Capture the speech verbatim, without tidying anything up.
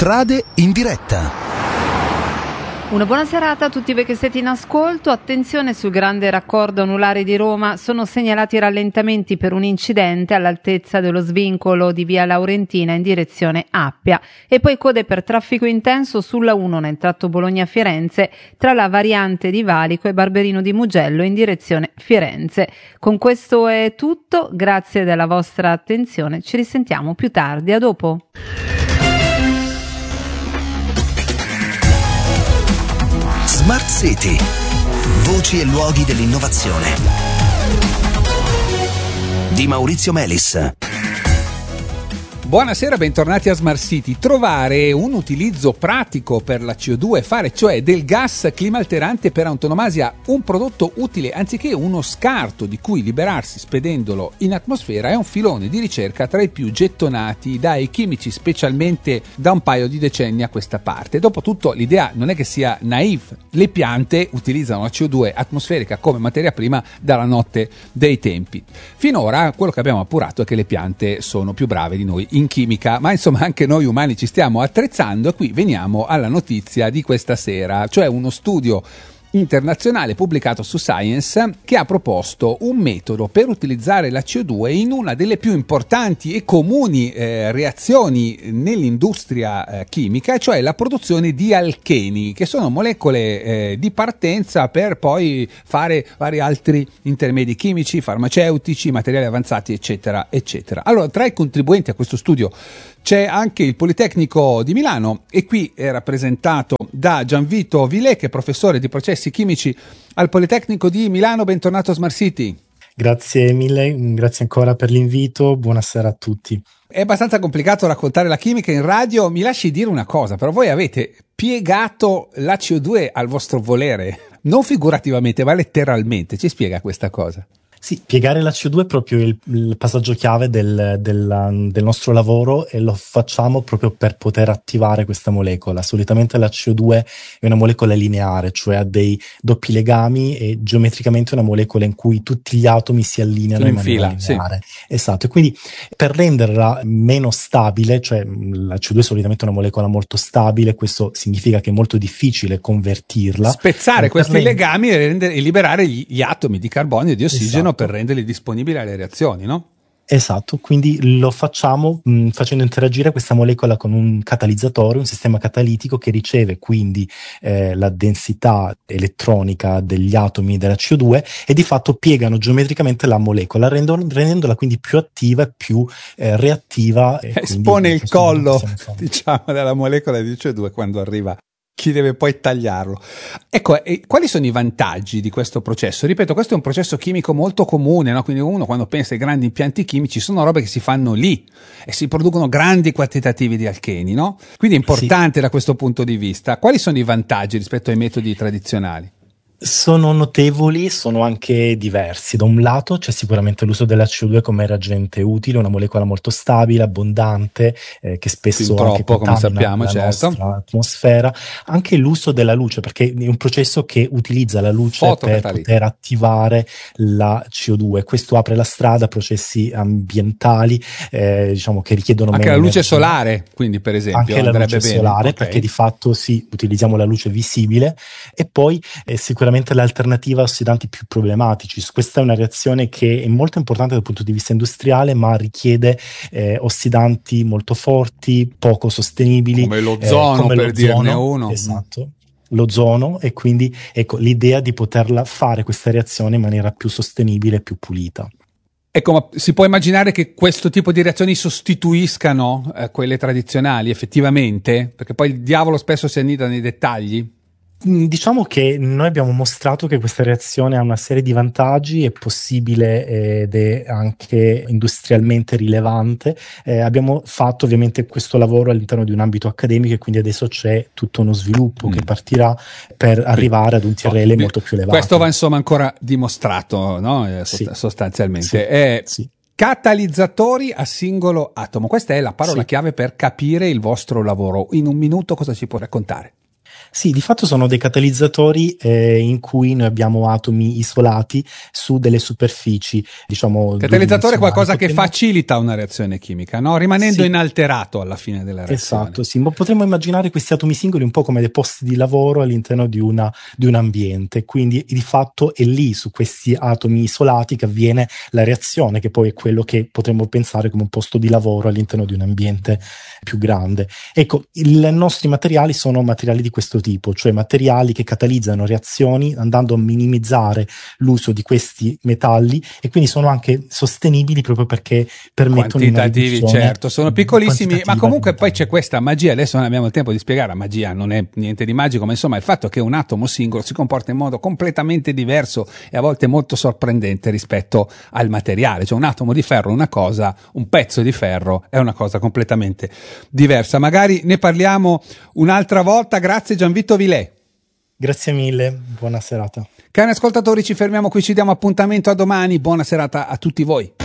Strade in diretta. Una buona serata a tutti voi che siete in ascolto. Attenzione, sul grande raccordo anulare di Roma sono segnalati rallentamenti per un incidente all'altezza dello svincolo di via Laurentina in direzione Appia e poi code per traffico intenso sulla uno nel tratto Bologna-Firenze tra la variante di Valico e Barberino di Mugello in direzione Firenze. Con questo è tutto, grazie della vostra attenzione, ci risentiamo più tardi, a dopo. Smart City, voci e luoghi dell'innovazione, di Maurizio Melis. Buonasera, bentornati a Smart City. Trovare un utilizzo pratico per la C O due, fare cioè del gas climalterante per antonomasia un prodotto utile anziché uno scarto di cui liberarsi spedendolo in atmosfera, è un filone di ricerca tra i più gettonati dai chimici, specialmente da un paio di decenni a questa parte. Dopotutto l'idea non è che sia naif, le piante utilizzano la C O due atmosferica come materia prima dalla notte dei tempi. Finora quello che abbiamo appurato è che le piante sono più brave di noi in chimica, ma insomma anche noi umani ci stiamo attrezzando e qui veniamo alla notizia di questa sera, cioè uno studio internazionale pubblicato su Science che ha proposto un metodo per utilizzare la C O due in una delle più importanti e comuni eh, reazioni nell'industria eh, chimica, cioè la produzione di alcheni, che sono molecole eh, di partenza per poi fare vari altri intermedi chimici, farmaceutici, materiali avanzati, eccetera, eccetera. Allora, tra i contribuenti a questo studio c'è anche il Politecnico di Milano e qui è rappresentato da Gianvito Vilè, che è professore di processi chimici al Politecnico di Milano. Bentornato a Smart City. Grazie mille, grazie ancora per l'invito, buonasera a tutti. È abbastanza complicato raccontare la chimica in radio, mi lasci dire una cosa, però voi avete piegato la C O due al vostro volere, non figurativamente ma letteralmente, ci spiega questa cosa? Sì, piegare la C O due è proprio il, il passaggio chiave del, del, del nostro lavoro e lo facciamo proprio per poter attivare questa molecola. Solitamente la C O due è una molecola lineare, cioè ha dei doppi legami e geometricamente è una molecola in cui tutti gli atomi si allineano in, in maniera fila, lineare. Sì. Esatto, e quindi per renderla meno stabile, cioè la C O due è solitamente una molecola molto stabile, questo significa che è molto difficile convertirla. Spezzare questi rend- legami e, rendere, e liberare gli, gli atomi di carbonio e di ossigeno. Esatto. Per renderli disponibili alle reazioni, no? Esatto, quindi lo facciamo mh, facendo interagire questa molecola con un catalizzatore, un sistema catalitico che riceve quindi eh, la densità elettronica degli atomi della C O due e di fatto piegano geometricamente la molecola, rendono, rendendola quindi più attiva e più eh, reattiva. E espone il collo, diciamo, della molecola di C O due quando arriva chi deve poi tagliarlo. Ecco, e quali sono i vantaggi di questo processo? Ripeto, questo è un processo chimico molto comune, no? Quindi uno quando pensa ai grandi impianti chimici sono robe che si fanno lì e si producono grandi quantitativi di alcheni, no? Quindi è importante, sì, da questo punto di vista. Quali sono i vantaggi rispetto ai metodi tradizionali? Sono notevoli, sono anche diversi. Da un lato c'è sicuramente l'uso della C O due come reagente utile, una molecola molto stabile, abbondante, eh, che spesso fin troppo, anche come sappiamo, la certo. nostra atmosfera. Anche l'uso della luce, perché è un processo che utilizza la luce per poter attivare la C O due. Questo apre la strada a processi ambientali, eh, diciamo che richiedono anche meno la luce energia. solare, quindi per esempio anche la luce bene. solare, Okay. Perché di fatto sì, utilizziamo la luce visibile e poi eh, sicuramente l'alternativa a ossidanti più problematici. Questa è una reazione che è molto importante dal punto di vista industriale, ma richiede eh, ossidanti molto forti, poco sostenibili, come l'ozono, eh, come per l'ozono, dirne uno. Esatto. L'ozono, e quindi ecco l'idea di poterla fare questa reazione in maniera più sostenibile e più pulita. Ecco, ma si può immaginare che questo tipo di reazioni sostituiscano eh, quelle tradizionali effettivamente? Perché poi il diavolo spesso si annida nei dettagli. Diciamo che noi abbiamo mostrato che questa reazione ha una serie di vantaggi, è possibile ed è anche industrialmente rilevante. Eh, abbiamo fatto ovviamente questo lavoro all'interno di un ambito accademico e quindi adesso c'è tutto uno sviluppo mm. che partirà per arrivare ad un T R L molto più elevato. Questo va insomma ancora dimostrato, no? Eh, sost- sì. sostanzialmente. Sì. Eh, sì. Catalizzatori a singolo atomo, questa è la parola sì. chiave per capire il vostro lavoro. In un minuto cosa ci può raccontare? Sì, di fatto sono dei catalizzatori eh, in cui noi abbiamo atomi isolati su delle superfici, diciamo. Catalizzatore è qualcosa che potremmo... facilita una reazione chimica, no? Rimanendo sì. inalterato alla fine della reazione. Esatto, sì, ma potremmo immaginare questi atomi singoli un po' come dei posti di lavoro all'interno di, una, di un ambiente, quindi di fatto è lì, su questi atomi isolati, che avviene la reazione, che poi è quello che potremmo pensare come un posto di lavoro all'interno di un ambiente più grande. Ecco, i nostri materiali sono materiali di questo tipo, cioè materiali che catalizzano reazioni andando a minimizzare l'uso di questi metalli, e quindi sono anche sostenibili proprio perché permettono una riduzione. Certo, sono piccolissimi, ma comunque poi c'è questa magia, adesso non abbiamo il tempo di spiegare, la magia non è niente di magico, ma insomma il fatto che un atomo singolo si comporta in modo completamente diverso e a volte molto sorprendente rispetto al materiale, cioè un atomo di ferro è una cosa, un pezzo di ferro è una cosa completamente diversa. Magari ne parliamo un'altra volta. Grazie Gianvito Vilè. Grazie mille, buona serata. Cari ascoltatori, ci fermiamo qui, ci diamo appuntamento a domani, buona serata a tutti voi.